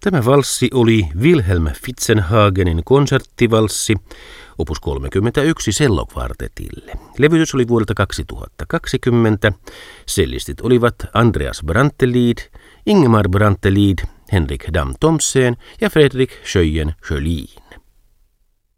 Tämä valssi oli Wilhelm Fitzenhagenin konserttivalssi, opus 31 sellokvartetille. Levytys oli vuodelta 2020. Sellistit olivat Andreas Brantelid, Ingemar Brantelid, Henrik Dam Thomsen ja Fredrik Schöjen Sjölin.